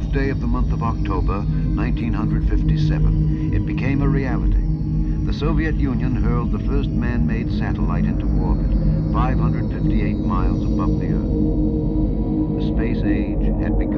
first day of the month of October, 1957, it became a reality. The Soviet Union hurled the first man-made satellite into orbit, 558 miles above the Earth.